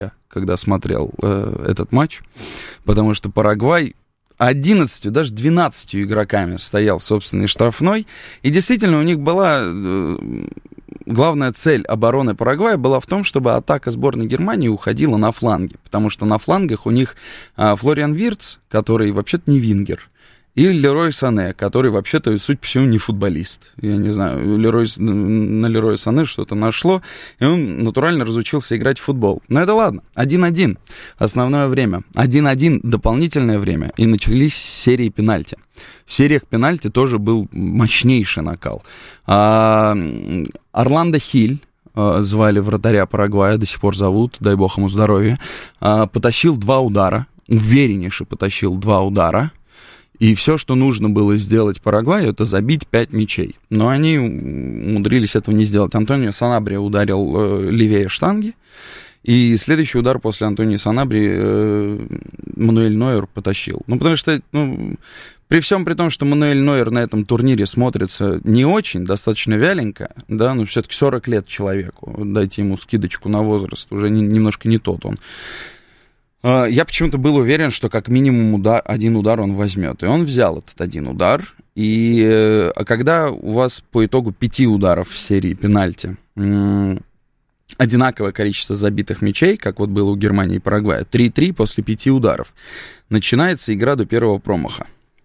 когда смотрел этот матч, потому что Парагвай 11, даже 12 игроками стоял в собственной штрафной, и действительно у них была главная цель обороны Парагвая была в том, чтобы атака сборной Германии уходила на фланги, потому что на флангах у них Флориан Виртц, который вообще-то не вингер, и Лерой Сане, который вообще-то, судя по всему, не футболист. Я не знаю, на Лероя Сане что-то нашло, и он натурально разучился играть в футбол. Но это ладно. 1-1 основное время. 1-1 дополнительное время. И начались серии пенальти. В сериях пенальти тоже был мощнейший накал. Орландо Хиль, звали вратаря Парагвая, до сих пор зовут, дай бог ему здоровья, потащил 2 удара, увереннейше потащил 2 удара. И все, что нужно было сделать Парагваю, это забить 5 мячей. Но они умудрились этого не сделать. Антонио Санабри ударил левее штанги. И следующий удар после Антонио Санабри Мануэль Нойер потащил. Ну, потому что, при всем при том, что Мануэль Нойер на этом турнире смотрится не очень, достаточно вяленько, да, но все-таки 40 лет человеку. Дайте ему скидочку на возраст, уже немножко не тот он. Я почему-то был уверен, что как минимум один удар он возьмет. И он взял этот один удар. И когда у вас по итогу 5 ударов в серии пенальти одинаковое количество забитых мячей, как вот было у Германии и Парагвая, 3-3 после 5 ударов, начинается игра до первого промаха.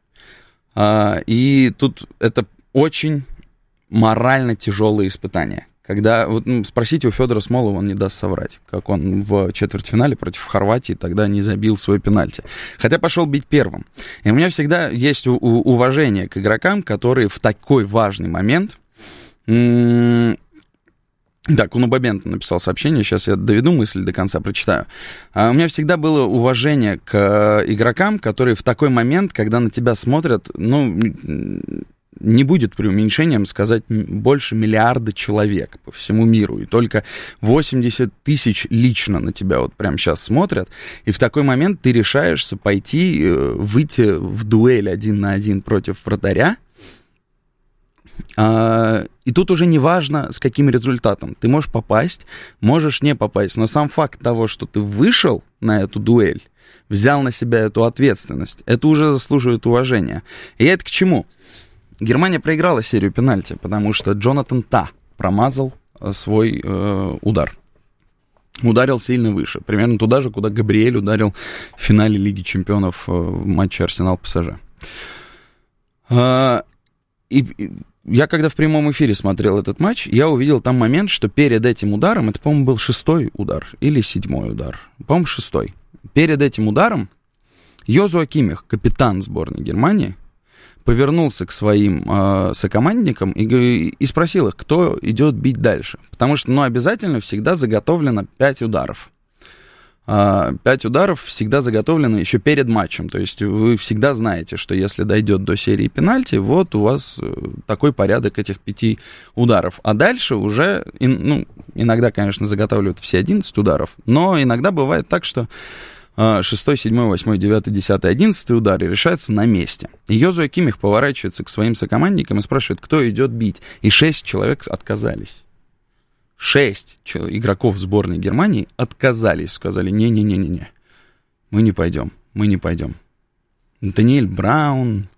И тут это очень морально тяжелое испытание. Когда, спросите у Федора Смолова, он не даст соврать, как он в четвертьфинале против Хорватии тогда не забил свой пенальти. Хотя пошел бить первым. И у меня всегда есть уважение к игрокам, которые в такой важный момент... Так, Кунубабент написал сообщение, сейчас я доведу мысль до конца, прочитаю. У меня всегда было уважение к игрокам, которые в такой момент, когда на тебя смотрят, не будет преуменьшением сказать больше миллиарда человек по всему миру, и только 80 тысяч лично на тебя вот прямо сейчас смотрят, и в такой момент ты решаешься выйти в дуэль 1 на 1 против вратаря, и тут уже не важно, с каким результатом. Ты можешь попасть, можешь не попасть, но сам факт того, что ты вышел на эту дуэль, взял на себя эту ответственность, это уже заслуживает уважения. И это к чему? Германия проиграла серию пенальти, потому что Джонатан Та промазал свой удар. Ударил сильно выше, примерно туда же, куда Габриэль ударил в финале Лиги Чемпионов в матче Арсенал-ПСЖ. И я когда в прямом эфире смотрел этот матч, я увидел там момент, что перед этим ударом, это, по-моему, был 6-й удар или 7-й удар, по-моему, 6-й. Перед этим ударом Йозуа Киммих, капитан сборной Германии, повернулся к своим сокомандникам и спросил их, кто идет бить дальше. Потому что, обязательно всегда заготовлено 5 ударов. 5 ударов всегда заготовлено еще перед матчем. То есть вы всегда знаете, что если дойдет до серии пенальти, вот у вас такой порядок этих 5 ударов. А дальше уже, иногда, конечно, заготавливают все 11 ударов, но иногда бывает так, что 6, 7, 8, 9, 10, 11 удары решаются на месте. И Йозуа Киммих поворачивается к своим сокомандникам и спрашивает, кто идет бить. И 6 человек отказались. 6 игроков сборной Германии отказались, сказали, не-не-не-не-не, мы не пойдем. Натаниэль Браун,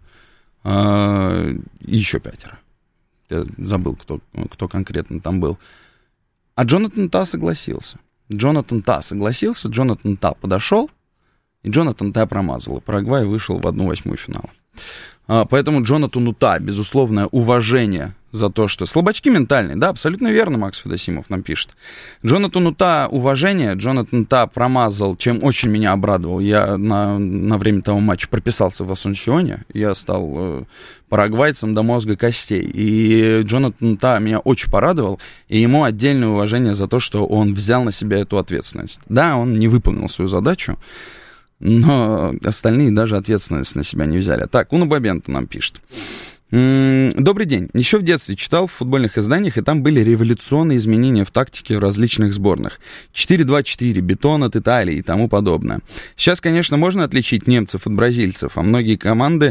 еще 5. Я забыл, кто конкретно там был. А Джонатан Та согласился. Джонатан Та подошел, и Джонатан Та промазал. И Парагвай вышел в 1/8 финала. Поэтому Джонатану Та, безусловное уважение за то, что... Слабачки ментальные, да, абсолютно верно, Макс Федосимов нам пишет. Джонатану Та уважение, Джонатан Та промазал, чем очень меня обрадовал. Я на время того матча прописался в Асунсьоне, я стал парагвайцем до мозга костей. И Джонатан Та меня очень порадовал, и ему отдельное уважение за то, что он взял на себя эту ответственность. Да, он не выполнил свою задачу, но остальные даже ответственность на себя не взяли. Так, Уна Бабента нам пишет. Добрый день. Еще в детстве читал в футбольных изданиях, и там были революционные изменения в тактике в различных сборных. 4-2-4, бетон от Италии и тому подобное. Сейчас, конечно, можно отличить немцев от бразильцев, но многие команды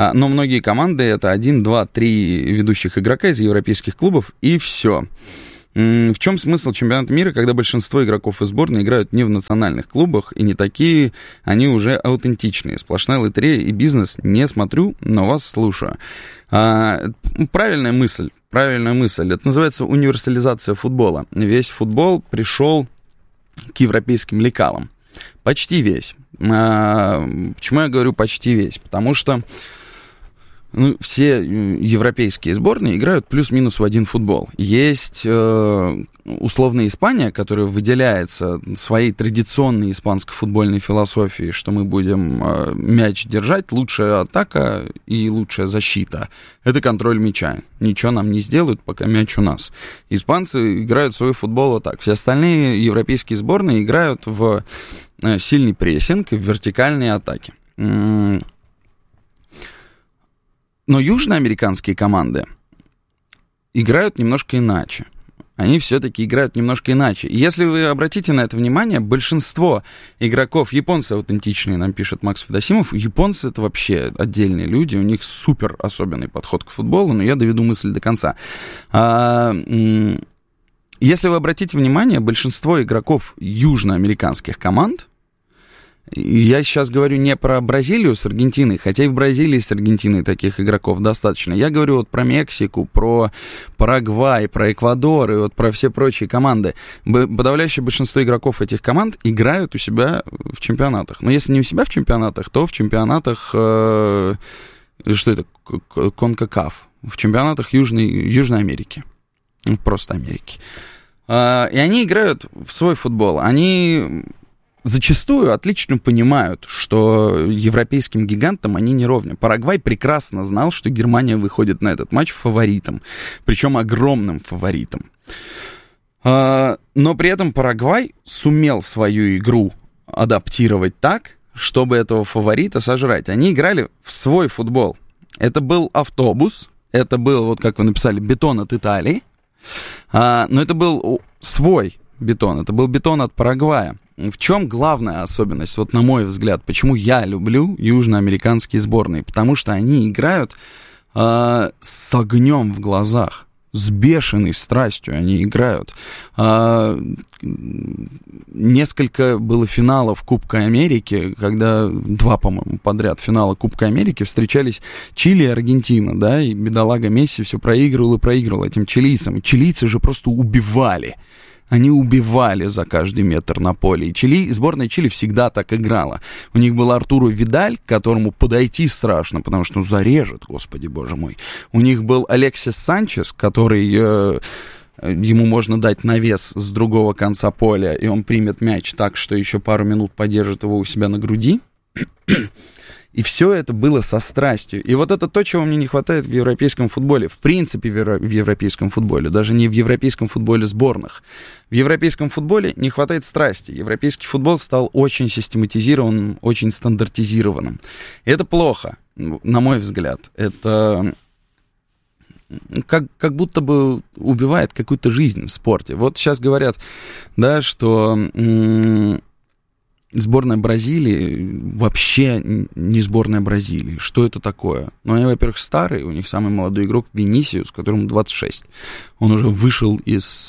это 1, 2, 3 ведущих игрока из европейских клубов, и все. В чем смысл чемпионата мира, когда большинство игроков из сборной играют не в национальных клубах, и не такие, они уже аутентичные. Сплошная лотерея и бизнес. Не смотрю, но вас слушаю. Правильная мысль. Это называется универсализация футбола. Весь футбол пришел к европейским лекалам. Почти весь. Почему я говорю почти весь? Потому что все европейские сборные играют плюс-минус в один футбол. Есть условная Испания, которая выделяется своей традиционной испанской футбольной философией, что мы будем мяч держать, лучшая атака и лучшая защита. Это контроль мяча. Ничего нам не сделают, пока мяч у нас. Испанцы играют свой футбол вот так. Все остальные европейские сборные играют в сильный прессинг и в вертикальные атаки. Но южноамериканские команды играют немножко иначе. Они все-таки играют немножко иначе. И если вы обратите на это внимание, большинство игроков, японцы аутентичные, нам пишет Макс Федосимов, японцы это вообще отдельные люди, у них супер особенный подход к футболу, но я доведу мысль до конца. Если вы обратите внимание, большинство игроков южноамериканских команд, я сейчас говорю не про Бразилию с Аргентиной, хотя и в Бразилии с Аргентиной таких игроков достаточно. Я говорю вот про Мексику, про Парагвай, про Эквадор и вот про все прочие команды. Подавляющее большинство игроков этих команд играют у себя в чемпионатах. Но если не у себя в чемпионатах, то в чемпионатах, что это, Конкакаф, в чемпионатах Южной Америки. Просто Америки. И они играют в свой футбол. Они зачастую отлично понимают, что европейским гигантам они не ровня. Парагвай прекрасно знал, что Германия выходит на этот матч фаворитом, причем огромным фаворитом. Но при этом Парагвай сумел свою игру адаптировать так, чтобы этого фаворита сожрать. Они играли в свой футбол. Это был автобус, это был, вот как вы написали, бетон от Италии, но это был свой бетон, это был бетон от Парагвая. В чем главная особенность, вот на мой взгляд, почему я люблю южноамериканские сборные? Потому что они играют с огнем в глазах, с бешеной страстью они играют. Несколько было финалов Кубка Америки, когда 2, по-моему, подряд финала Кубка Америки встречались Чили и Аргентина, да, и бедолага Месси все проигрывал этим чилийцам. И чилийцы же просто убивали. Они убивали за каждый метр на поле. И сборная Чили всегда так играла. У них был Артуро Видаль, к которому подойти страшно, потому что зарежет, господи боже мой. У них был Алексис Санчес, который ему можно дать навес с другого конца поля, и он примет мяч так, что еще пару минут подержит его у себя на груди. И все это было со страстью. И вот это то, чего мне не хватает в европейском футболе. В принципе, в европейском футболе. Даже не в европейском футболе сборных. В европейском футболе не хватает страсти. Европейский футбол стал очень систематизированным, очень стандартизированным. И это плохо, на мой взгляд. Это как будто бы убивает какую-то жизнь в спорте. Вот сейчас говорят, да, что сборная Бразилии вообще не сборная Бразилии. Что это такое? Ну, они, во-первых, старые. У них самый молодой игрок Винисиус, которому 26. Он уже вышел из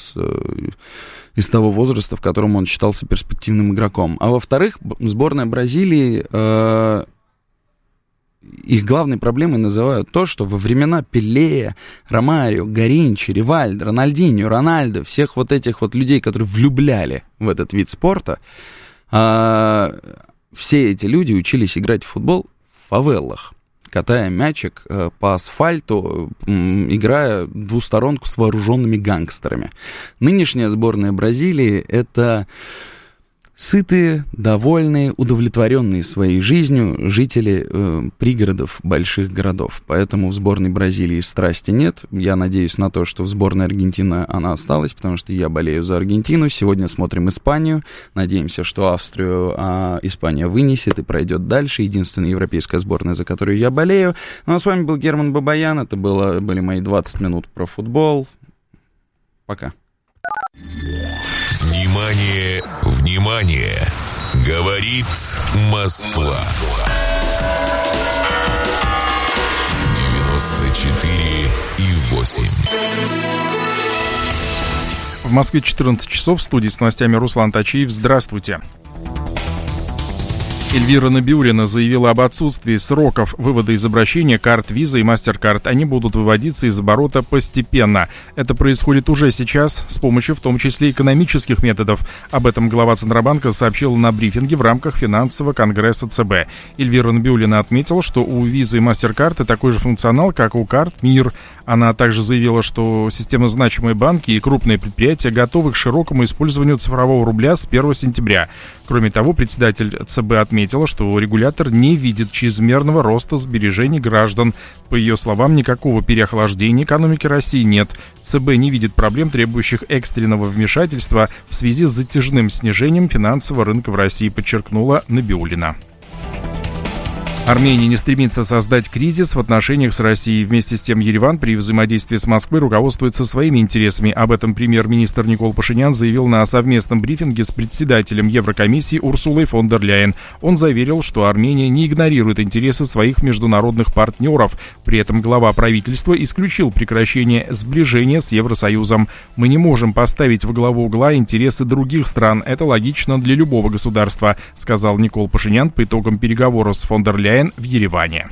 того возраста, в котором он считался перспективным игроком. А во-вторых, сборная Бразилии, их главной проблемой называют то, что во времена Пеле, Ромарио, Гаринчи, Ривальдо, Рональдиньо, Рональдо, всех вот этих вот людей, которые влюбляли в этот вид спорта, все эти люди учились играть в футбол в фавелах, катая мячик по асфальту, играя двусторонку с вооруженными гангстерами. Нынешняя сборная Бразилии — это сытые, довольные, удовлетворенные своей жизнью жители пригородов больших городов. Поэтому в сборной Бразилии страсти нет. Я надеюсь на то, что в сборной Аргентины она осталась, потому что я болею за Аргентину. Сегодня смотрим Испанию. Надеемся, что Австрию Испания вынесет и пройдет дальше. Единственная европейская сборная, за которую я болею. Ну а с вами был Герман Бабаян. Это были мои 20 минут про футбол. Пока. Внимание, внимание! Говорит Москва. 94,8. В Москве 14 часов, в студии с новостями Руслан Тачиев. Здравствуйте. Эльвира Набиуллина заявила об отсутствии сроков вывода из обращения карт Visa и MasterCard. Они будут выводиться из оборота постепенно. Это происходит уже сейчас с помощью в том числе экономических методов. Об этом глава Центробанка сообщила на брифинге в рамках финансового конгресса ЦБ. Эльвира Набиуллина отметила, что у Visa и MasterCard такой же функционал, как у карт МИР. Она также заявила, что системозначимые банки и крупные предприятия готовы к широкому использованию цифрового рубля с 1 сентября. Кроме того, председатель ЦБ отметила, что регулятор не видит чрезмерного роста сбережений граждан. По ее словам, никакого переохлаждения экономики России нет. ЦБ не видит проблем, требующих экстренного вмешательства в связи с затяжным снижением финансового рынка в России, подчеркнула Набиуллина. Армения не стремится создать кризис в отношениях с Россией. Вместе с тем Ереван при взаимодействии с Москвой руководствуется своими интересами. Об этом премьер-министр Никол Пашинян заявил на совместном брифинге с председателем Еврокомиссии Урсулой фон дер Ляйен. Он заверил, что Армения не игнорирует интересы своих международных партнеров. При этом глава правительства исключил прекращение сближения с Евросоюзом. «Мы не можем поставить во главу угла интересы других стран. Это логично для любого государства», сказал Никол Пашинян по итогам переговоров с фон дер Ляйен в Ереване.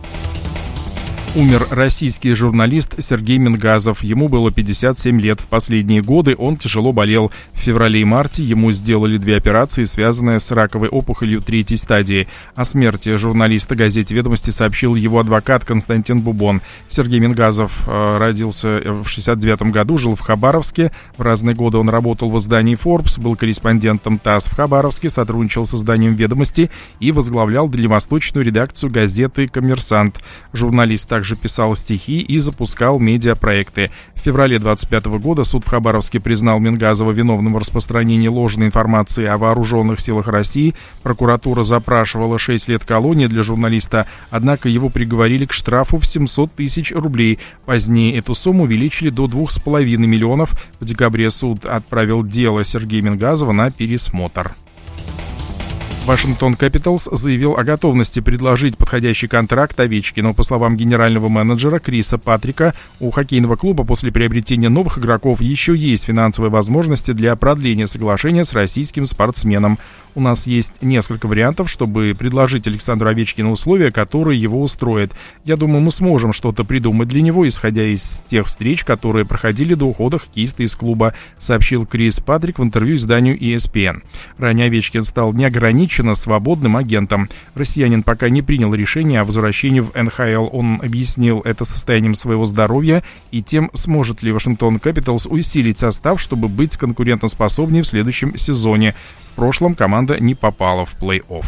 Умер российский журналист Сергей Мингазов. Ему было 57 лет. В последние годы он тяжело болел. В феврале и марте ему сделали 2 операции, связанные с раковой опухолью 3-й стадии. О смерти журналиста газете «Ведомости» сообщил его адвокат Константин Бубон. Сергей Мингазов родился в 69 году, жил в Хабаровске. В разные годы он работал в издании Forbes, был корреспондентом ТАСС в Хабаровске, сотрудничал с изданием «Ведомости» и возглавлял дальневосточную редакцию газеты «Коммерсант». Журналист также писал стихи и запускал медиапроекты. В феврале 25 года суд в Хабаровске признал Мингазова виновным в распространении ложной информации о вооруженных силах России. Прокуратура запрашивала 6 лет колонии для журналиста, однако его приговорили к штрафу в 700 тысяч рублей. Позднее эту сумму увеличили до 2,5 миллионов. В декабре суд отправил дело Сергея Мингазова на пересмотр. Вашингтон Капиталс заявил о готовности предложить подходящий контракт Овечкину. По словам генерального менеджера Криса Патрика, у хоккейного клуба после приобретения новых игроков еще есть финансовые возможности для продления соглашения с российским спортсменом. У нас есть несколько вариантов, чтобы предложить Александру Овечкину условия, которые его устроят. Я думаю, мы сможем что-то придумать для него, исходя из тех встреч, которые проходили до ухода хоккеиста из клуба, сообщил Крис Патрик в интервью изданию ESPN. Ранее Овечкин стал неограниченно свободным агентом. Россиянин пока не принял решение о возвращении в НХЛ. Он объяснил это состоянием своего здоровья и тем, сможет ли Вашингтон Капиталс усилить состав, чтобы быть конкурентоспособнее в следующем сезоне. В прошлом команда не попала в плей-офф.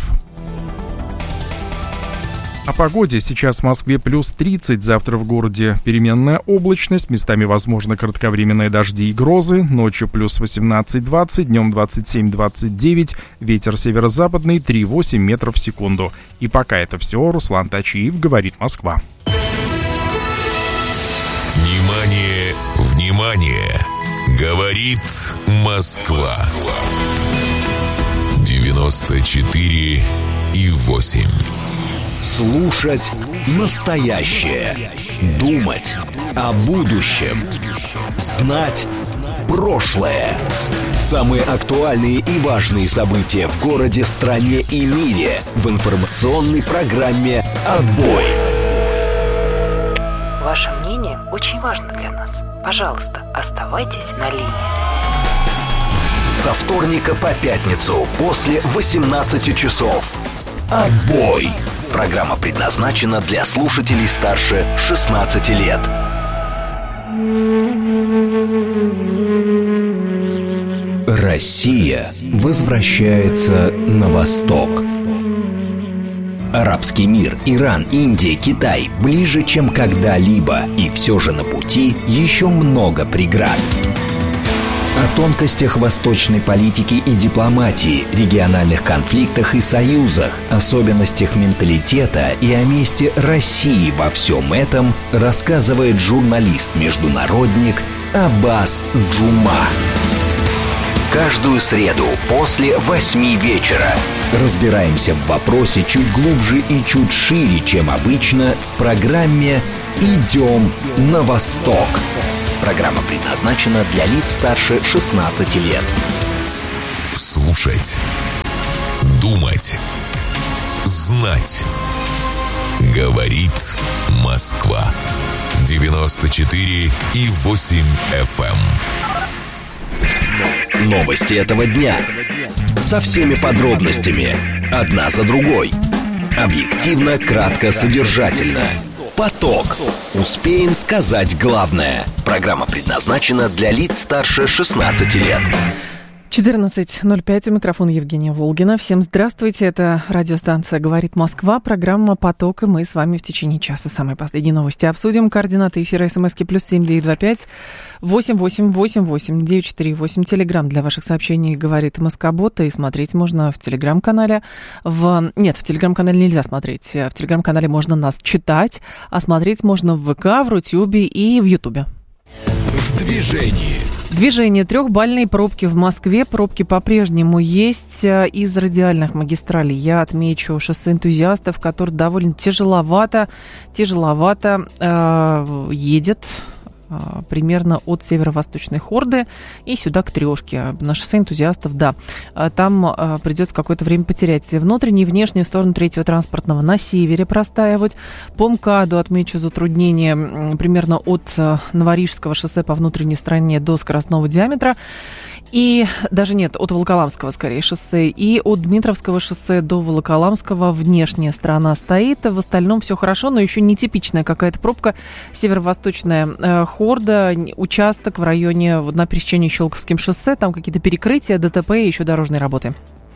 О погоде. Сейчас в Москве плюс 30, завтра в городе переменная облачность, местами возможны кратковременные дожди и грозы, ночью плюс 18-20, днем 27-29, ветер северо-западный 3,8 метров в секунду. И пока это все, Руслан Тачиев, говорит Москва. Внимание, внимание! Говорит Москва. 94,8. Слушать настоящее. Думать о будущем. Знать прошлое. Самые актуальные и важные события в городе, стране и мире в информационной программе «Отбой». Ваше мнение очень важно для нас. Пожалуйста, оставайтесь на линии. Со вторника по пятницу после 18 часов. «Отбой». Программа предназначена для слушателей старше 16 лет. Россия возвращается на восток. Арабский мир, Иран, Индия, Китай ближе, чем когда-либо. И все же на пути еще много преград. О тонкостях восточной политики и дипломатии, региональных конфликтах и союзах, особенностях менталитета и о месте России во всем этом рассказывает журналист-международник Аббас Джума. Каждую среду после 8 вечера разбираемся в вопросе чуть глубже и чуть шире, чем обычно, в программе «Идем на восток». Программа предназначена для лиц старше 16 лет. Слушать. Думать. Знать. Говорит Москва. 94,8 FM. Новости этого дня. Со всеми подробностями. Одна за другой. Объективно, кратко, содержательно. Поток. Успеем сказать главное. Программа предназначена для лиц старше 16 лет. 14:05, у микрофона Евгения Волгина. Всем здравствуйте, это радиостанция «Говорит Москва», программа «Поток», и мы с вами в течение часа самые последние новости обсудим. Координаты эфира СМСки +7 925 8888 948. Телеграм для ваших сообщений «Говорит Москобот», и смотреть можно в телеграм-канале. Нет, в телеграм-канале нельзя смотреть, в телеграм-канале можно нас читать, а смотреть можно в ВК, в Рутюбе и в Ютубе. В движении. Движение. 3-бальные пробки в Москве. Пробки по-прежнему есть из радиальных магистралей. Я отмечу шоссе Энтузиастов, который довольно тяжеловато едет примерно от северо-восточной Хорды и сюда к Трешке. На шоссе Энтузиастов, да. Там придется какое-то время потерять. Внутреннюю и внешнюю сторону третьего транспортного на севере простаивать. По МКАДу отмечу затруднение примерно от Новорижского шоссе по внутренней стороне до скоростного диаметра. И даже нет, от Волоколамского, скорее, шоссе. И от Дмитровского шоссе до Волоколамского внешняя сторона стоит. В остальном все хорошо, но еще нетипичная какая-то пробка. Северо-восточная Хорда, участок в районе, на пересечении Щелковским шоссе. Там какие-то перекрытия, ДТП и еще дорожные работы.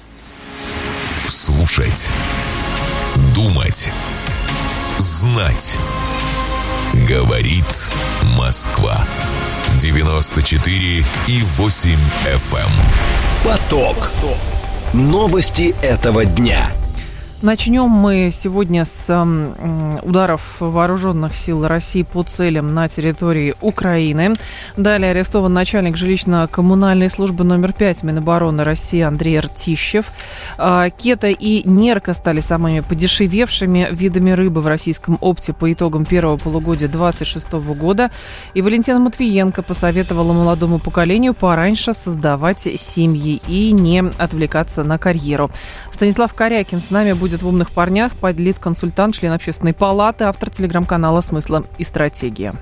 Слушать. Думать. Знать. Говорит Москва. 94,8 FM. Поток. Новости этого дня. Начнем мы сегодня с ударов вооруженных сил России по целям на территории Украины. Далее арестован начальник жилищно-коммунальной службы номер 5 Минобороны России Андрей Ртищев. Кета и нерка стали самыми подешевевшими видами рыбы в российском опте по итогам первого полугодия 2026 года. И Валентина Матвиенко посоветовала молодому поколению пораньше создавать семьи и не отвлекаться на карьеру. Станислав Корякин с нами будет в «Умных парнях», подлит-консультант, член Общественной палаты, автор телеграм-канала «Смысл и стратегия».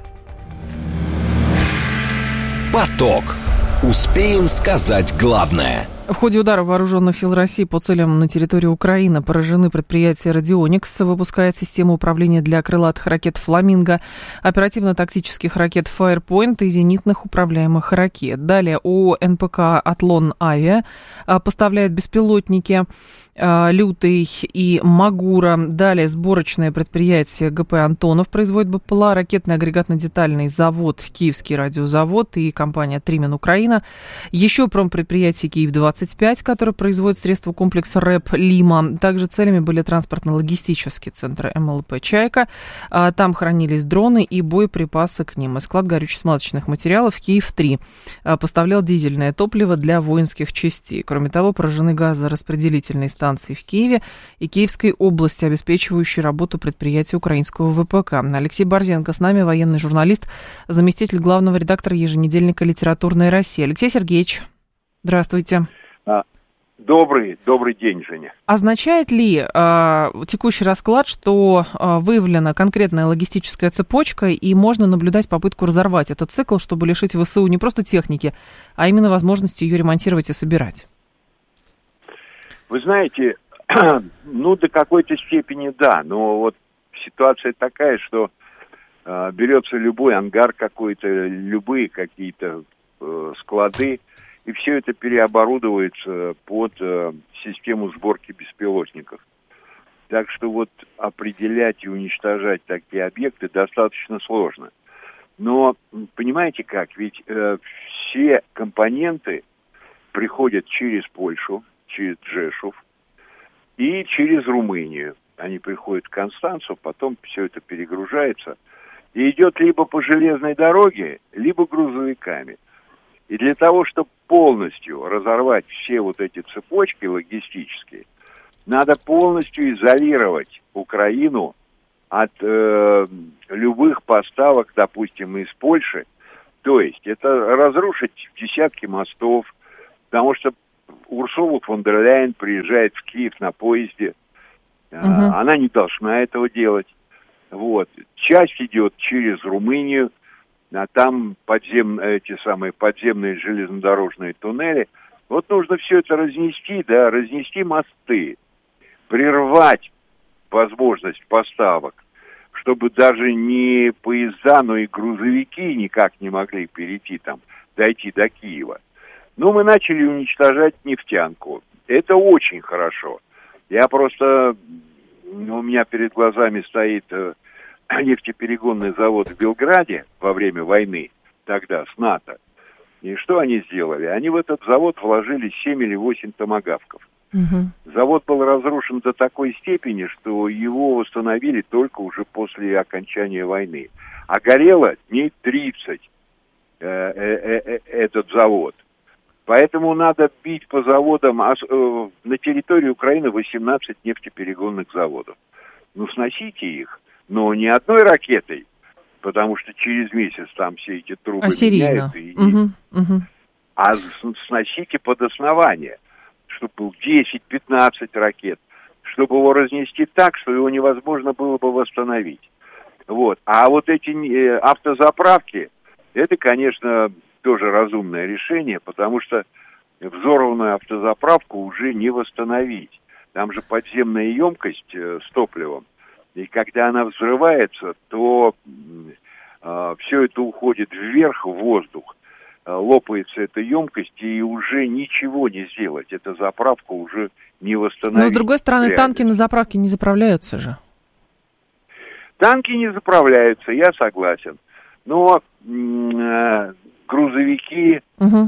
Поток. Успеем сказать главное. В ходе удара вооруженных сил России по целям на территории Украины поражены предприятия «Радионикс», выпускает систему управления для крылатых ракет «Фламинго», оперативно-тактических ракет «Фаерпоинт» и зенитных управляемых ракет. Далее ООО НПК «Атлон Авиа» поставляет беспилотники «Лютый» и «Магура». Далее сборочное предприятие ГП «Антонов» производит БПЛА, ракетный агрегатно-детальный завод «Киевский радиозавод» и компания «Тримен Украина». Еще промпредприятие «Киев-25», которое производит средства комплекса РЭП «Лима». Также целями были транспортно-логистические центры МЛП «Чайка». Там хранились дроны и боеприпасы к ним. И склад горюче-смазочных материалов «Киев-3» поставлял дизельное топливо для воинских частей. Кроме того, поражены газораспределительные станции в Киеве и Киевской области, обеспечивающей работу предприятия украинского ВПК. Алексей Борзенко с нами, военный журналист, заместитель главного редактора еженедельника «Литературная Россия». Алексей Сергеевич, здравствуйте. Добрый день, Женя. Означает ли текущий расклад, что выявлена конкретная логистическая цепочка и можно наблюдать попытку разорвать этот цикл, чтобы лишить ВСУ не просто техники, а именно возможности ее ремонтировать и собирать? Вы знаете, до какой-то степени да, но вот ситуация такая, что берется любой ангар какой-то, любые какие-то склады, и все это переоборудуется под систему сборки беспилотников. Так что вот определять и уничтожать такие объекты достаточно сложно. Но понимаете как, ведь все компоненты приходят через Польшу, через Джешов и через Румынию. Они приходят в Констанцу, потом все это перегружается и идет либо по железной дороге, либо грузовиками. И для того, чтобы полностью разорвать все вот эти цепочки логистические, надо полностью изолировать Украину от любых поставок, допустим, из Польши, То есть это разрушить десятки мостов, потому что Урсула фон дер Ляйен приезжает в Киев на поезде. Она не должна этого делать. Вот. Часть идет через Румынию, а там эти самые подземные железнодорожные туннели. Вот нужно все это разнести, да, разнести мосты, прервать возможность поставок, чтобы даже не поезда, но и грузовики никак не могли перейти там, дойти до Киева. Но мы начали уничтожать нефтянку. Это очень хорошо. Я просто... У меня перед глазами стоит нефтеперегонный завод в Белграде во время войны, тогда, с НАТО. И что они сделали? Они в этот завод вложили 7 или 8 томагавков. Завод был разрушен до такой степени, что его восстановили только уже после окончания войны. А горело дней 30 этот завод. Поэтому надо бить по заводам. На территории Украины 18 нефтеперегонных заводов. Ну, сносите их, но не одной ракетой, потому что через месяц там все эти трубы меняют. А сносите под основание, чтобы был 10-15 ракет, чтобы его разнести так, что его невозможно было бы восстановить. Вот. А вот эти автозаправки, это, конечно... тоже разумное решение, потому что взорванную автозаправку уже не восстановить. Там же подземная емкость с топливом, и когда она взрывается, то все это уходит вверх в воздух, лопается эта емкость, и уже ничего не сделать. Эта заправка уже не восстановить. Но, с другой стороны, танки на заправке не заправляются же. Танки не заправляются, я согласен. Но... грузовики,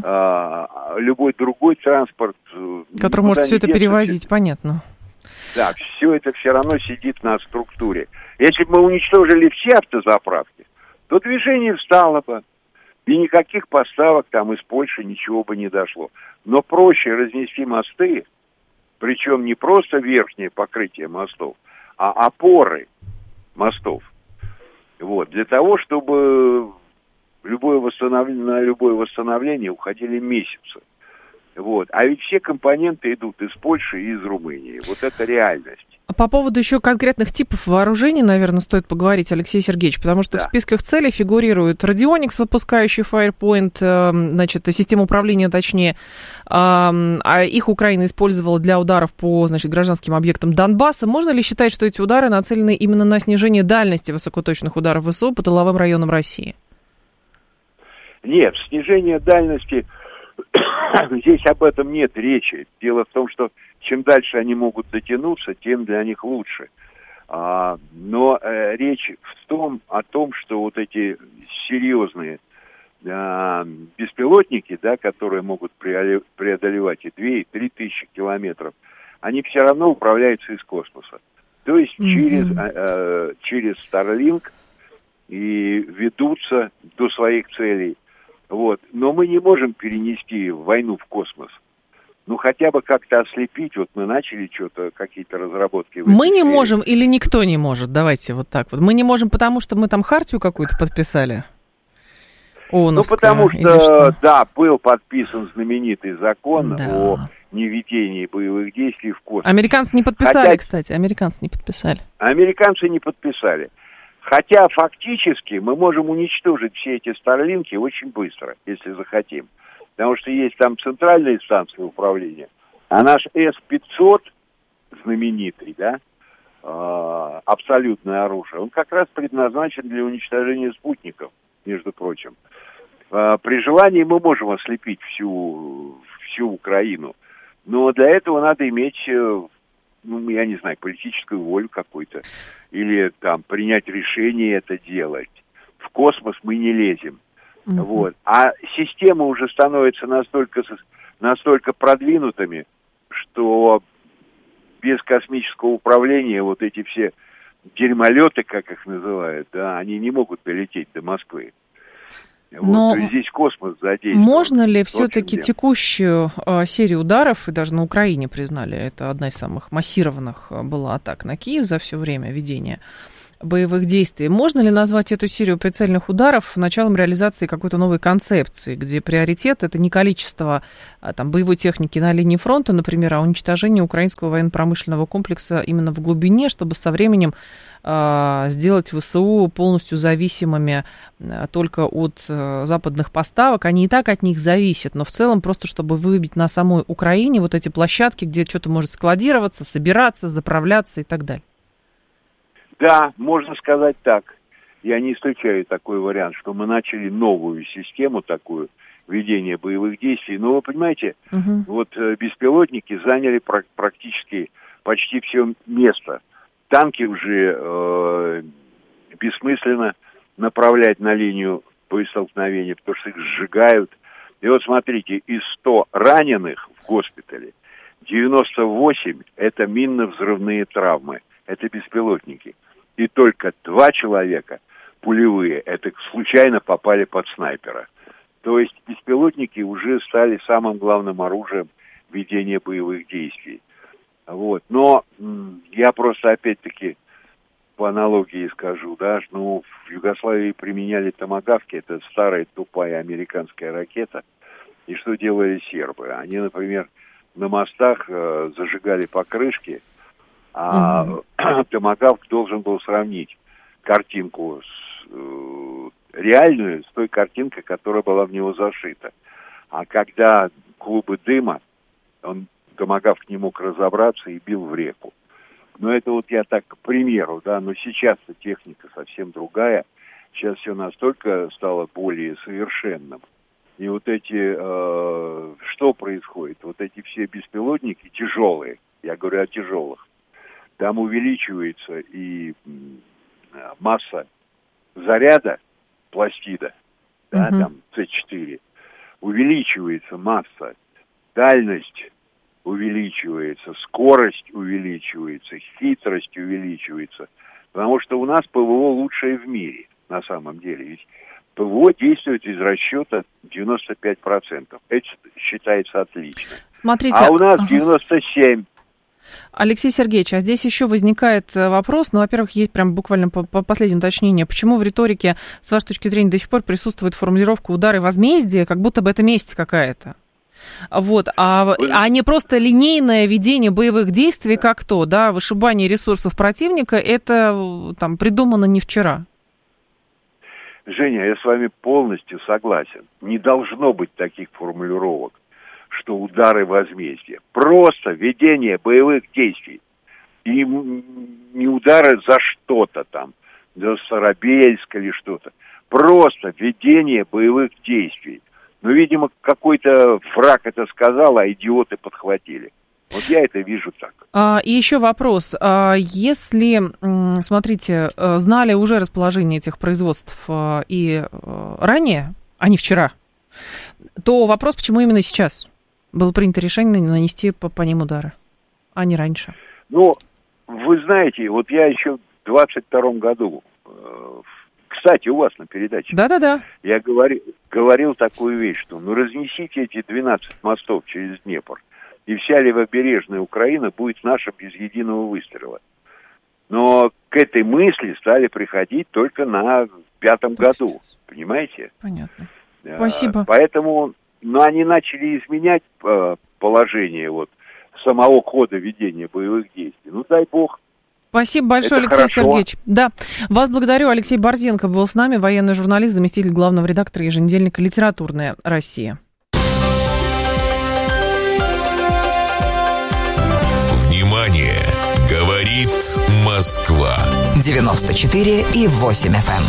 любой другой транспорт. Который может все это перевозить, понятно. Да, все это все равно сидит на структуре. Если бы мы уничтожили все автозаправки, то движение встало бы. И никаких поставок там из Польши ничего бы не дошло. Но проще разнести мосты, причем не просто верхнее покрытие мостов, а опоры мостов. Вот, для того, чтобы... на любое восстановление уходили месяцы. Вот. А ведь все компоненты идут из Польши и из Румынии. Вот это реальность. По поводу еще конкретных типов вооружений, наверное, стоит поговорить, Алексей Сергеевич, потому что в списках целей фигурирует радионикс, выпускающий Firepoint, значит, система управления, точнее, а их Украина использовала для ударов по, значит, гражданским объектам Донбасса. Можно ли считать, что эти удары нацелены именно на снижение дальности высокоточных ударов ВСУ по тыловым районам России? Нет, снижение дальности, здесь об этом нет речи. Дело в том, что чем дальше они могут дотянуться, тем для них лучше. Но речь о том, что вот эти серьезные беспилотники, да, которые могут преодолевать и 2, и 3 тысячи километров, они все равно управляются из космоса. То есть через Starlink и ведутся до своих целей. Вот. Но мы не можем перенести войну в космос. Ну, хотя бы как-то ослепить. Вот мы начали что-то, какие-то разработки. Мы не можем или никто не может? Давайте вот так вот. Мы не можем, потому что мы там хартию какую-то подписали? ООНовская, ну, потому что, да, был подписан знаменитый закон о неведении боевых действий в космосе. Американцы не подписали, кстати. Американцы не подписали. Американцы не подписали. Хотя фактически мы можем уничтожить все эти Старлинки очень быстро, если захотим. Потому что есть там центральные станции управления. А наш С-500, знаменитый, да, абсолютное оружие, он как раз предназначен для уничтожения спутников, между прочим. При желании мы можем ослепить всю Украину. Но для этого надо иметь, ну, я не знаю, политическую волю какую-то. Или там принять решение это делать. В космос мы не лезем. Вот. А системы уже становятся настолько продвинутыми, что без космического управления вот эти все дерьмолеты, как их называют, да, они не могут долететь до Москвы. Но вот, то есть здесь космос задействован. Можно ли все-таки текущую серию ударов, и даже на Украине признали, это одна из самых массированных была атак на Киев за все время ведения, боевых действий. Можно ли назвать эту серию прицельных ударов началом реализации какой-то новой концепции, где приоритет — это не количество боевой техники на линии фронта, например, а уничтожение украинского военно-промышленного комплекса именно в глубине, чтобы со временем сделать ВСУ полностью зависимыми только от западных поставок. Они и так от них зависят, но в целом просто чтобы выбить на самой Украине вот эти площадки, где что-то может складироваться, собираться, заправляться и так далее. Да, можно сказать так. Я не исключаю такой вариант, что мы начали новую систему такую ведения боевых действий. Но вы понимаете, вот беспилотники заняли практически почти все место. Танки уже бессмысленно направлять на линию боестолкновения, потому что их сжигают. И вот смотрите, из 100 раненых в госпитале 98 – это минно-взрывные травмы, это беспилотники. И только 2 человека пулевые, это случайно попали под снайпера. То есть беспилотники уже стали самым главным оружием ведения боевых действий. Вот. Но я просто опять-таки по аналогии скажу, да, в Югославии применяли томагавки, это старая тупая американская ракета. И что делали сербы? Они, например, на мостах зажигали покрышки, а томагавк должен был сравнить картинку реальную с той картинкой, которая была в него зашита. А когда клубы дыма, томагавк не мог разобраться и бил в реку. Но это вот я так к примеру, да, но сейчас-то техника совсем другая. Сейчас все настолько стало более совершенным. И вот эти, что происходит? Вот эти все беспилотники тяжелые, я говорю о тяжелых, там увеличивается и масса заряда, пластида, да, там С4, увеличивается масса, дальность увеличивается, скорость увеличивается, хитрость увеличивается, потому что у нас ПВО лучшее в мире, на самом деле. Ведь ПВО действует из расчета 95%. Это считается отлично. Смотрите, а у нас 97%. Алексей Сергеевич, а здесь еще возникает вопрос, во-первых, есть прям буквально по последнему уточнению, почему в риторике, с вашей точки зрения, до сих пор присутствует формулировка «удары возмездия», как будто бы это месть какая-то? Вот, а не просто линейное ведение боевых действий, как то, да, вышибание ресурсов противника, это там придумано не вчера. Женя, я с вами полностью согласен. Не должно быть таких формулировок, что удары возмездия. Просто ведение боевых действий. И не удары за что-то там, за Старобельск или что-то. Просто ведение боевых действий. Но, видимо, какой-то враг это сказал, а идиоты подхватили. Вот я это вижу так. И еще вопрос. Если, смотрите, знали уже расположение этих производств и ранее, а не вчера, то вопрос, почему именно сейчас было принято решение нанести по ним удары, а не раньше? Ну, вы знаете, вот я еще в 22-м году, кстати, у вас на передаче, да-да-да, я говорил такую вещь, что разнесите эти 12 мостов через Днепр, и вся левобережная Украина будет наша без единого выстрела. Но к этой мысли стали приходить только на 5-м году, понимаете? Понятно. Спасибо. Поэтому, они начали изменять положение вот самого хода ведения боевых действий. Дай бог. Спасибо большое, Алексей Сергеевич. Да, вас благодарю. Алексей Борзенко был с нами, военный журналист, заместитель главного редактора еженедельника «Литературная Россия». Внимание! Говорит Москва. 94,8 FM.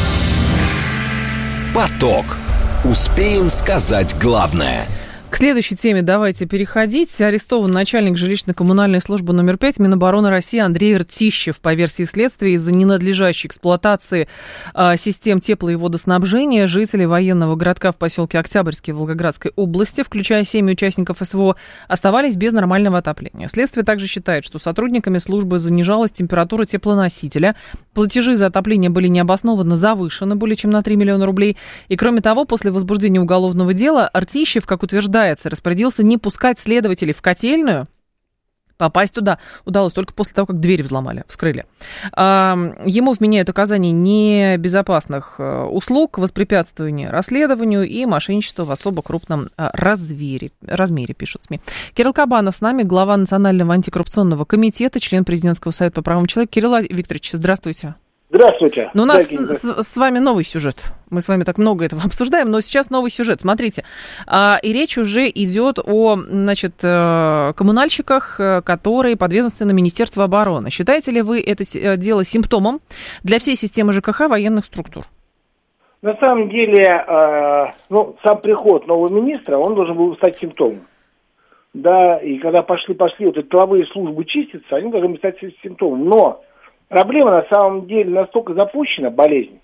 Поток. Успеем сказать главное. К следующей теме давайте переходить. Арестован начальник жилищно-коммунальной службы номер 5 Минобороны России Андрей Ртищев по версии следствия из-за ненадлежащей эксплуатации систем тепло- и водоснабжения. Жители военного городка в поселке Октябрьский Волгоградской области, включая 7 участников СВО, оставались без нормального отопления. Следствие также считает, что сотрудниками службы занижалась температура теплоносителя, платежи за отопление были необоснованно завышены более чем на 3 миллиона рублей. И кроме того, после возбуждения уголовного дела Ртищев, как утверждается, распорядился не пускать следователей в котельную, Попасть туда удалось только после того, как двери взломали, вскрыли. Ему вменяют оказание небезопасных услуг, воспрепятствование расследованию и мошенничество в особо крупном размере, пишут СМИ. Кирилл Кабанов с нами, глава Национального антикоррупционного комитета, член Президентского совета по правам человека. Кирилл Викторович, здравствуйте. Здравствуйте. Ну, у нас с вами новый сюжет. Мы с вами так много этого обсуждаем, но сейчас новый сюжет. Смотрите, и речь уже идет о, значит, коммунальщиках, которые подведомственны Министерству обороны. Считаете ли вы это дело симптомом для всей системы ЖКХ военных структур? На самом деле, сам приход нового министра, он должен был стать симптомом. Да, и когда пошли вот эти тыловые службы чиститься, они должны стать симптомом. Но проблема на самом деле настолько запущена, болезнь,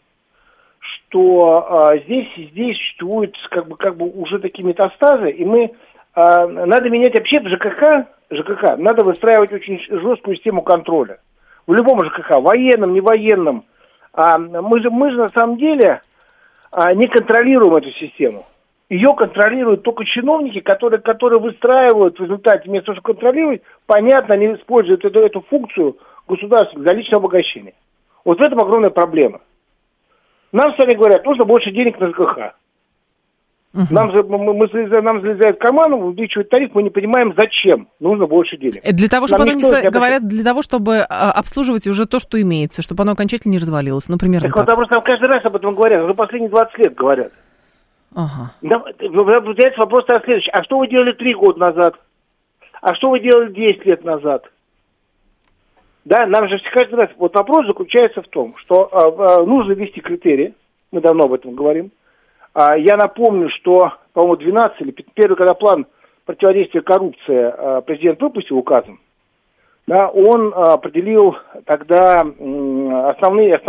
что здесь существуют как бы уже такие метастазы, и надо менять вообще ЖКХ, надо выстраивать очень жесткую систему контроля. В любом ЖКХ, военном, не военном. Мы же на самом деле не контролируем эту систему. Ее контролируют только чиновники, которые выстраивают в результате, вместо того, чтобы контролировать, понятно, они используют эту функцию государства для личного обогащения. Вот в этом огромная проблема. Нам с вами говорят, нужно больше денег на ЖКХ. Нам залезают в карман, увеличивают тариф, мы не понимаем, зачем нужно больше денег. Для того, чтобы говорят, для того, чтобы обслуживать уже то, что имеется, чтобы оно окончательно не развалилось. Например, так вот, просто каждый раз об этом говорят, уже последние 20 лет говорят. Ага. Вопрос следующий. А что вы делали 3 года назад? А что вы делали 10 лет назад? Да, нам же каждый раз... Вот вопрос заключается в том, что нужно ввести критерии. Мы давно об этом говорим. Я напомню, что, по-моему, 12 или первый, когда план противодействия коррупции президент выпустил указом, да, он определил тогда основные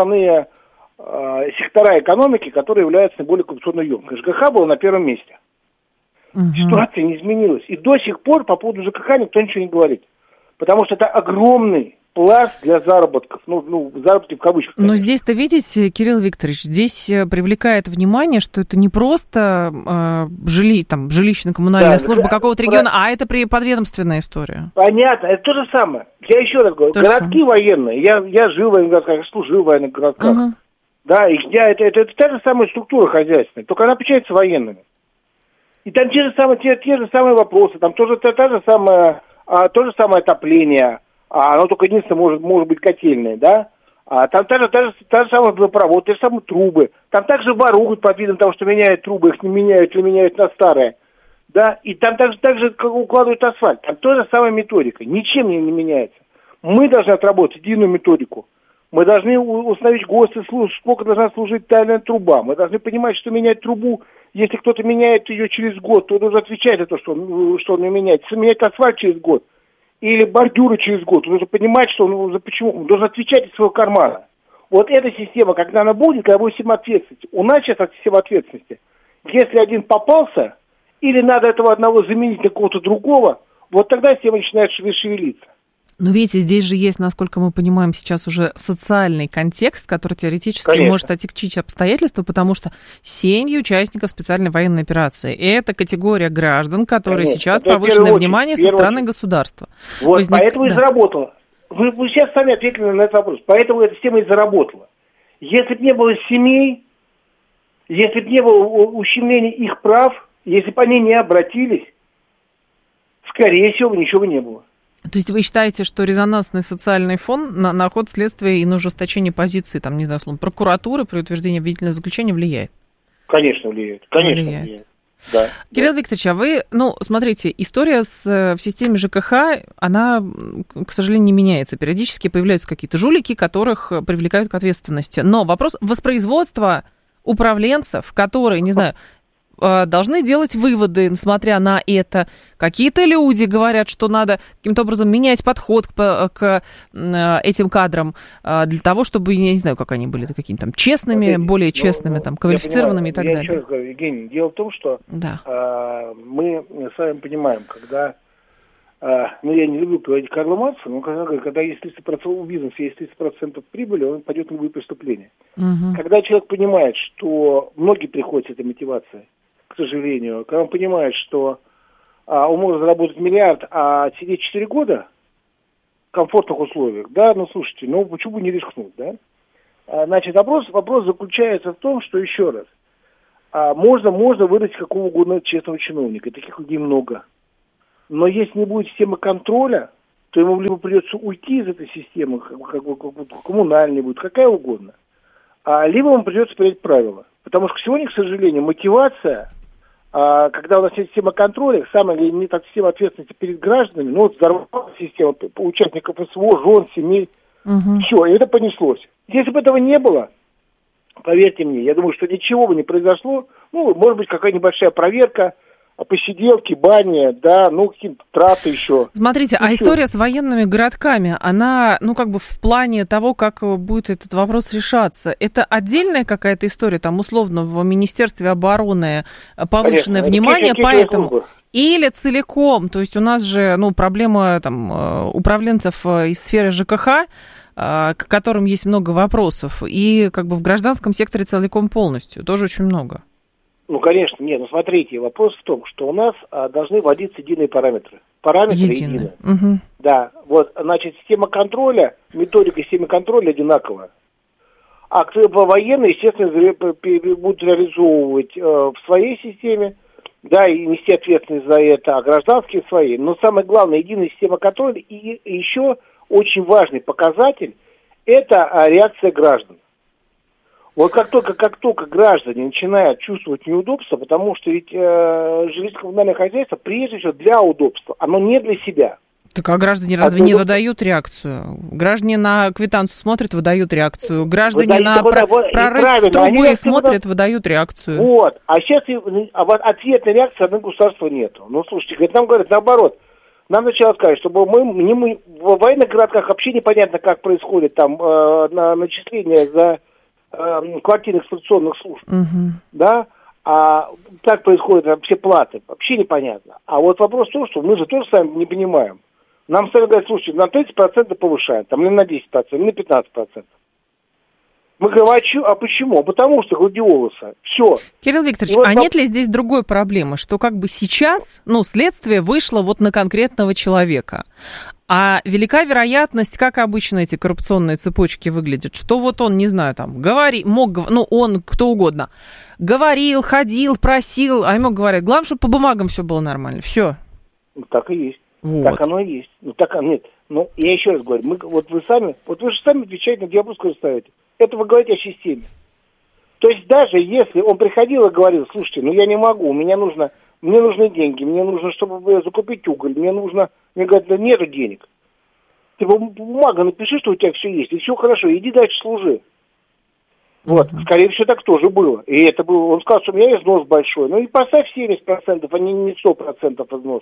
сектора экономики, которые являются наиболее коррупционно емкими. ЖКХ был на первом месте. Ситуация не изменилась. И до сих пор по поводу ЖКХ никто ничего не говорит. Потому что это огромный пласт для заработков. Заработки в кавычках. Но здесь-то, видите, Кирилл Викторович, здесь привлекает внимание, что это не просто жилищно-коммунальная служба какого-то региона, а это подведомственная история. Понятно, это то же самое. Я еще раз говорю, городки военные, я жил в военных городках, я служил в военных городках. Да, это та же самая структура хозяйственная, только она отличается военными. И там те же самые вопросы, там то же самое отопление, оно только единственное может быть котельное, да? Там та же самая водопровод, те же самые трубы. Там также воруют под видом того, что меняют трубы, их не меняют или меняют на старые. Да? И там также укладывают асфальт. Там та же самая методика, ничем не меняется. Мы должны отработать единую методику. Мы должны установить ГОСТы, сколько должна служить тайная труба. Мы должны понимать, что менять трубу, если кто-то меняет ее через год, то он должен отвечать за то, что он ее меняет. Если менять асфальт через год или бордюры через год, он должен понимать, что почему он должен отвечать из своего кармана. Вот эта система, когда она будет, когда будет система ответственности. У нас сейчас система ответственности. Если один попался, или надо этого одного заменить на кого-то другого, вот тогда система начинает шевелиться. Но видите, здесь же есть, насколько мы понимаем, сейчас уже социальный контекст, который теоретически может отягчить обстоятельства, потому что семьи участников специальной военной операции – это категория граждан, которые сейчас повышенное внимание со стороны государства. Вот, поэтому и заработало. Вы сейчас сами ответили на этот вопрос. Поэтому эта система и заработала. Если бы не было семей, если бы не было ущемления их прав, если бы они не обратились, скорее всего, ничего бы не было. То есть вы считаете, что резонансный социальный фон на ход следствия и на ужесточение позиции, там, не знаю, условно, прокуратуры при утверждении обвинительного заключения влияет? Конечно, влияет. Конечно, влияет. Да. Кирилл Викторович, а вы, смотрите, история в системе ЖКХ, она, к сожалению, не меняется. Периодически появляются какие-то жулики, которых привлекают к ответственности. Но вопрос воспроизводства управленцев, которые, не знаю, должны делать выводы, несмотря на это. Какие-то люди говорят, что надо каким-то образом менять подход к этим кадрам для того, чтобы, я не знаю, как они были, какими-то там честными, более честными, там, квалифицированными и так далее. Я еще раз говорю, Евгений, дело в том, что мы с вами понимаем, когда, я не люблю говорить Карла Маркса, но когда есть 30% у бизнеса, есть 30% прибыли, он пойдет на любые преступления. Когда человек понимает, что многие приходят с этой мотивацией, к сожалению, когда он понимает, что он может заработать миллиард, а сидеть 4 года, комфортных условиях, да, ну, слушайте, ну, почему бы не рискнуть, да? Значит, вопрос заключается в том, что, еще раз, можно вырастить какого угодно честного чиновника, таких людей много. Но если не будет системы контроля, то ему либо придется уйти из этой системы, как коммунальной будет, какая угодно, либо ему придется принять правила. Потому что сегодня, к сожалению, мотивация, когда у нас есть система контроля, самая не так система ответственности перед гражданами, ну вот взорвалась система участников СВО, жен, семей, все, и это понеслось. Если бы этого не было, поверьте мне, я думаю, что ничего бы не произошло, ну, может быть, какая небольшая проверка, посиделки, бани, да, ну, какие-то траты еще. Смотрите, а история с военными городками, она, ну, как бы в плане того, как будет этот вопрос решаться, это отдельная какая-то история, там, условно, в Министерстве обороны повышенное внимание, поэтому... Или целиком, то есть у нас же, ну, проблема, там, управленцев из сферы ЖКХ, к которым есть много вопросов, и, как бы, в гражданском секторе целиком полностью, тоже очень много. Ну, конечно, нет, ну, смотрите, вопрос в том, что у нас должны вводиться единые параметры. Параметры единые. Угу. Да, вот, значит, система контроля, методика системы контроля одинаковая. А военные, естественно, будут реализовывать в своей системе, да, и нести ответственность за это, а гражданские свои. Но самое главное, единая система контроля, и еще очень важный показатель – это реакция граждан. Вот как только граждане начинают чувствовать неудобство, потому что ведь жилищно-коммунальное хозяйство прежде всего для удобства, оно не для себя. Так а граждане разве не выдают реакцию? Граждане на квитанцию смотрят, выдают реакцию. Граждане на прорыв трубы смотрят, выдают реакцию. Вот. А сейчас ответной реакции от государства нету. Ну, слушайте, нам говорят наоборот. Нам сначала сказать, чтобы мы в военных городках вообще непонятно, как происходит там начисление за квартирных эксплуатационных служб, да, а как происходят все платы, вообще непонятно. А вот вопрос в том, что мы же тоже сами не понимаем. Нам сами говорят, слушайте, на 30% повышаем, там, или на 10%, или на 15%. Мы говорим, а почему? Потому что гладиолуса. Все. Кирилл Викторович, вот нет ли здесь другой проблемы, что как бы сейчас, ну, следствие вышло вот на конкретного человека, а велика вероятность, как обычно эти коррупционные цепочки выглядят, что вот он, не знаю, там, он, кто угодно, говорил, ходил, просил, а ему говорят, главное, чтобы по бумагам все было нормально, все. Ну, так и есть. Вот. Так оно и есть. Ну, так нет. Ну, я еще раз говорю, вы же сами отвечаете на диагноз, ставите. Это вы говорите о системе. То есть даже если он приходил и говорил, слушайте, ну я не могу, мне нужны деньги, мне нужно, чтобы закупить уголь, мне говорят, да нету денег. Ты бумага напиши, что у тебя все есть, и все хорошо, иди дальше служи. Вот, скорее всего, так тоже было. И это было, он сказал, что у меня износ большой. Ну и поставь 70%, а не 100% износ.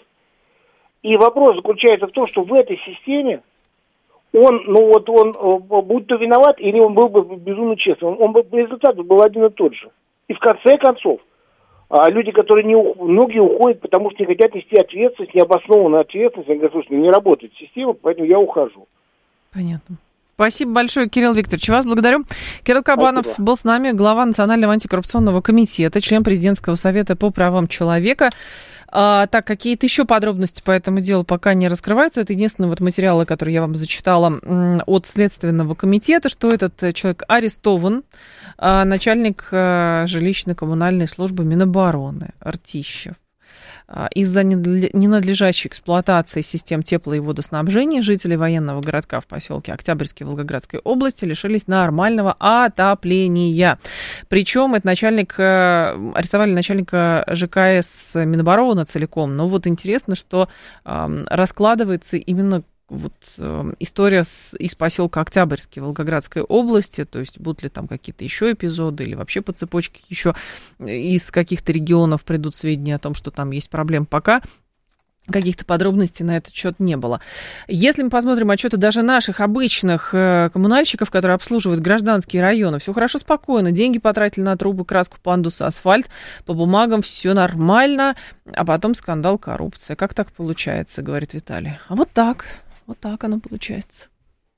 И вопрос заключается в том, что в этой системе он, будь то виноват, или он был бы безумно честным, результат был один и тот же. И в конце концов, люди, многие уходят, потому что не хотят нести ответственность, необоснованную ответственность, они говорят, слушай, не работает система, поэтому я ухожу. Понятно. Спасибо большое, Кирилл Викторович. Вас благодарю. Кирилл Кабанов был с нами, глава Национального антикоррупционного комитета, член Президентского совета по правам человека. Так, какие-то еще подробности по этому делу пока не раскрываются. Это единственные вот материалы, которые я вам зачитала от Следственного комитета, что этот человек арестован, начальник жилищно-коммунальной службы Минобороны Ртищев. Из-за ненадлежащей эксплуатации систем тепло- и водоснабжения жители военного городка в поселке Октябрьский Волгоградской области лишились нормального отопления. Причем это арестовали начальника ЖКС Минобороны целиком. Но вот интересно, что раскладывается именно вот история из поселка Октябрьский Волгоградской области, то есть будут ли там какие-то еще эпизоды или вообще по цепочке еще из каких-то регионов придут сведения о том, что там есть проблемы, пока каких-то подробностей на этот счет не было. Если мы посмотрим отчеты даже наших обычных коммунальщиков, которые обслуживают гражданские районы, все хорошо, спокойно, деньги потратили на трубы, краску, пандус, асфальт, по бумагам все нормально, а потом скандал, коррупция. Как так получается, говорит Виталий. А вот так оно получается.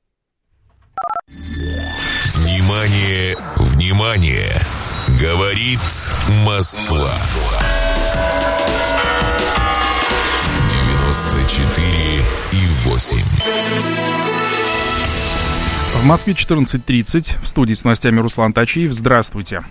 Внимание, внимание! Говорит Москва. 94,8. В Москве 14:30. В студии с новостями Руслан Тачиев. Здравствуйте.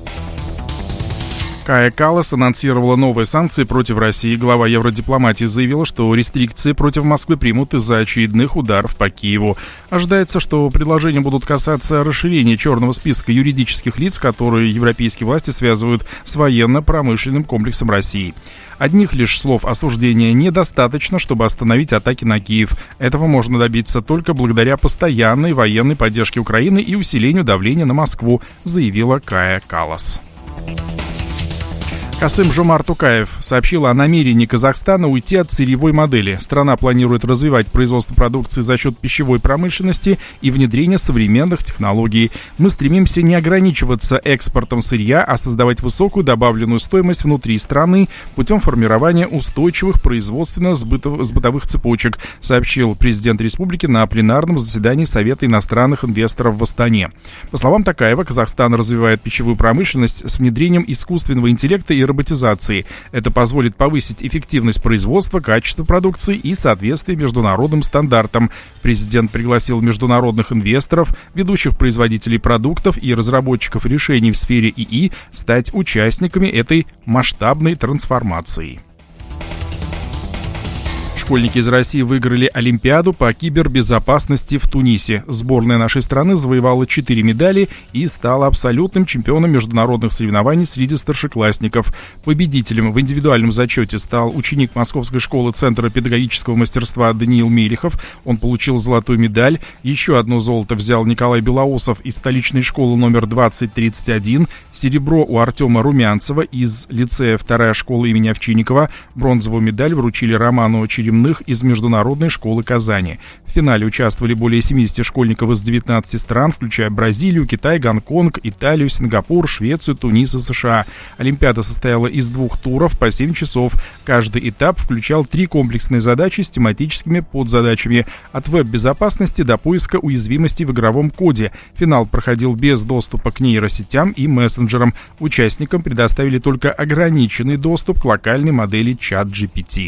Кая Каллас анонсировала новые санкции против России. Глава евродипломатии заявила, что рестрикции против Москвы примут из-за очередных ударов по Киеву. Ожидается, что предложения будут касаться расширения черного списка юридических лиц, которые европейские власти связывают с военно-промышленным комплексом России. Одних лишь слов осуждения недостаточно, чтобы остановить атаки на Киев. Этого можно добиться только благодаря постоянной военной поддержке Украины и усилению давления на Москву, заявила Кая Каллас. Касым-Жомарт Токаев сообщил о намерении Казахстана уйти от сырьевой модели. Страна планирует развивать производство продукции за счет пищевой промышленности и внедрения современных технологий. Мы стремимся не ограничиваться экспортом сырья, а создавать высокую добавленную стоимость внутри страны путем формирования устойчивых производственно-сбытовых цепочек, сообщил президент республики на пленарном заседании Совета иностранных инвесторов в Астане. По словам Токаева, Казахстан развивает пищевую промышленность с внедрением искусственного интеллекта и роботизации. Это позволит повысить эффективность производства, качество продукции и соответствие международным стандартам. Президент пригласил международных инвесторов, ведущих производителей продуктов и разработчиков решений в сфере ИИ стать участниками этой масштабной трансформации. Школьники из России выиграли Олимпиаду по кибербезопасности в Тунисе. Сборная нашей страны завоевала 4 медали и стала абсолютным чемпионом международных соревнований среди старшеклассников. Победителем в индивидуальном зачете стал ученик Московской школы Центра педагогического мастерства Даниил Мелихов. Он получил золотую медаль. Еще одно золото взял Николай Белоусов из столичной школы номер 2031. Серебро у Артема Румянцева из лицея 2-я школа имени Овчинникова. Бронзовую медаль вручили Роману Черемных из Международной школы Казани. В финале участвовали более 70 школьников из 19 стран, включая Бразилию, Китай, Гонконг, Италию, Сингапур, Швецию, Тунис и США. Олимпиада состояла из 2 туров по 7 часов. Каждый этап включал 3 комплексные задачи с тематическими подзадачами. От веб-безопасности до поиска уязвимостей в игровом коде. Финал проходил без доступа к нейросетям и мессенджерам. Участникам предоставили только ограниченный доступ к локальной модели ChatGPT.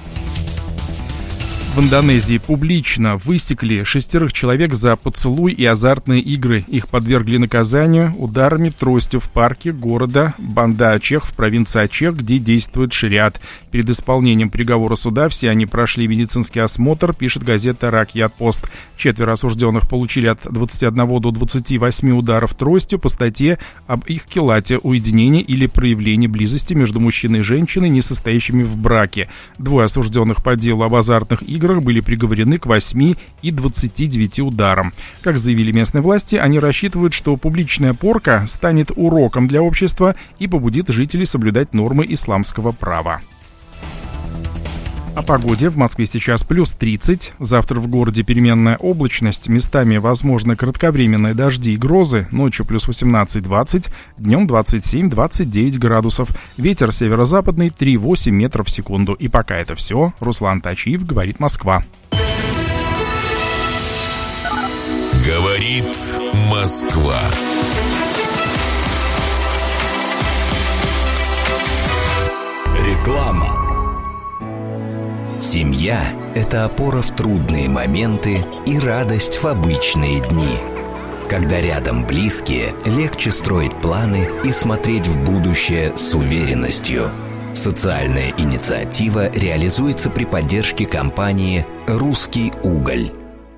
В Индонезии публично высекли 6 человек за поцелуй и азартные игры. Их подвергли наказанию ударами тростью в парке города Банда-Ачех в провинции Ачех, где действует шариат. Перед исполнением приговора суда все они прошли медицинский осмотр, пишет газета «Ракьят-Пост». 4 осужденных получили от 21 до 28 ударов тростью по статье об их килате, уединении или проявлении близости между мужчиной и женщиной, не состоящими в браке. 2 осужденных по делу об азартных играх были приговорены к 8 и 29 ударам. Как заявили местные власти, они рассчитывают, что публичная порка станет уроком для общества и побудит жителей соблюдать нормы исламского права. О погоде. В Москве сейчас плюс 30. Завтра в городе переменная облачность. Местами возможны кратковременные дожди и грозы. Ночью плюс 18-20. Днем 27-29 градусов. Ветер северо-западный 3,8 метров в секунду. И пока это все. Руслан Тачиев, говорит Москва. Говорит Москва. Реклама. Семья – это опора в трудные моменты и радость в обычные дни. Когда рядом близкие, легче строить планы и смотреть в будущее с уверенностью. Социальная инициатива реализуется при поддержке компании «Русский уголь».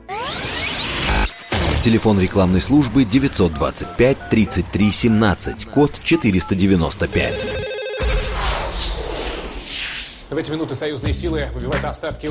Телефон рекламной службы 925 33 17, код 495. В эти минуты союзные силы выбивают остатки